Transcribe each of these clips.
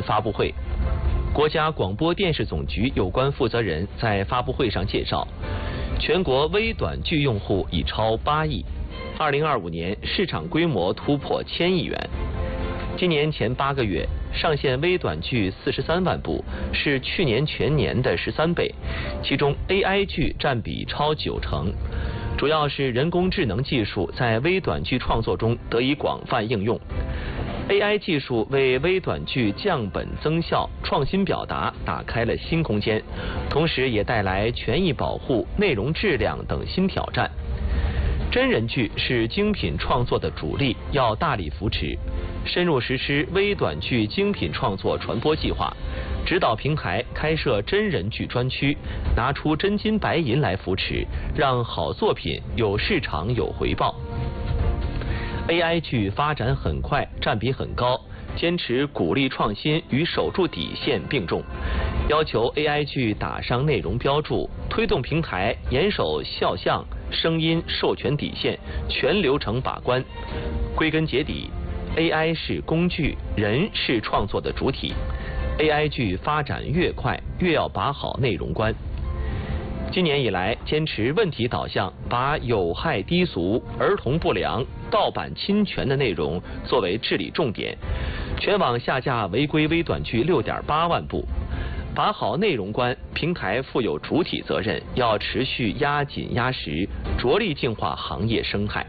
发布会。国家广播电视总局有关负责人在发布会上介绍，全国微短剧用户已超8亿，2025年市场规模突破1000亿元。今年前8个月上线微短剧43万部，是去年全年的13倍，其中 AI 剧占比超90%。主要是人工智能技术在微短剧创作中得以广泛应用。AI 技术为微短剧降本增效、创新表达打开了新空间，同时也带来权益保护、内容质量等新挑战。真人剧是精品创作的主力，要大力扶持，深入实施微短剧精品创作传播计划，指导平台开设真人剧专区，拿出真金白银来扶持，让好作品有市场有回报。AI 剧发展很快，占比很高，坚持鼓励创新与守住底线并重，要求 AI 剧打上内容标注，推动平台严守肖像、声音授权底线，全流程把关。归根结底， AI 是工具，人是创作的主体。AI 剧发展越快，越要把好内容关。今年以来，坚持问题导向，把有害低俗、儿童不良、盗版侵权的内容作为治理重点，全网下架违规微短剧6.8万部。把好内容关，平台负有主体责任，要持续压紧压实，着力净化行业生态。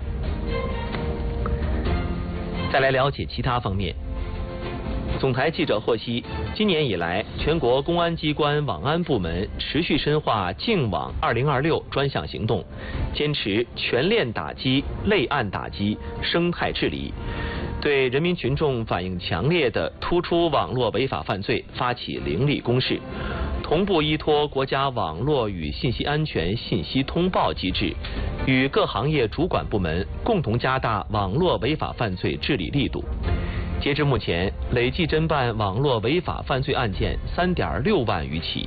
再来了解其他方面。总台记者获悉，今年以来，全国公安机关网安部门持续深化净网2026专项行动，坚持全链打击、类案打击、生态治理，对人民群众反映强烈的突出网络违法犯罪发起凌厉攻势，同步依托国家网络与信息安全信息通报机制，与各行业主管部门共同加大网络违法犯罪治理力度。截至目前，累计侦办网络违法犯罪案件3.6万余起。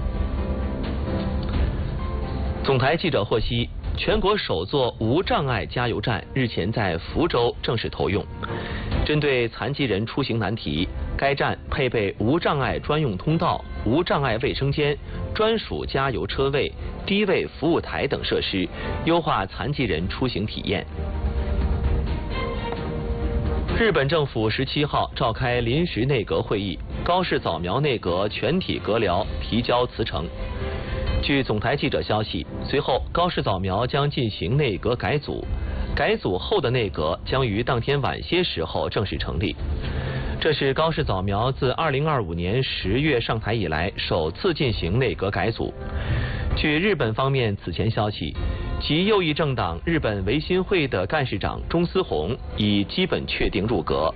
总台记者获悉，全国首座无障碍加油站日前在福州正式投用。针对残疾人出行难题，该站配备无障碍专用通道、无障碍卫生间、专属加油车位、低位服务台等设施，优化残疾人出行体验。日本政府17号召开临时内阁会议，高市早苗内阁全体阁僚提交辞呈。据总台记者消息，随后高市早苗将进行内阁改组，改组后的内阁将于当天晚些时候正式成立。这是高市早苗自2025年10月上台以来首次进行内阁改组。据日本方面此前消息，其右翼政党日本维新会的干事长中司宏已基本确定入阁。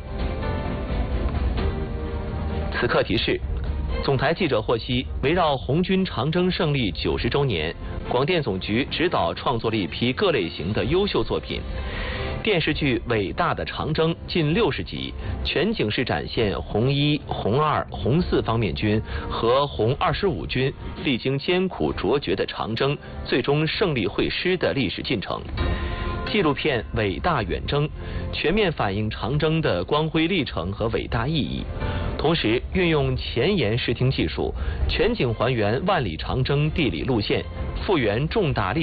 此刻提示，总台记者获悉，围绕红军长征胜利90周年，广电总局指导创作了一批各类型的优秀作品。电视剧《伟大的长征》近60集，全景式展现红1、红2、红4方面军和红25军历经艰苦卓绝的长征，最终胜利会师的历史进程。纪录片《伟大远征》全面反映长征的光辉历程和伟大意义，同时运用前沿视听技术，全景还原万里长征地理路线，复原重大历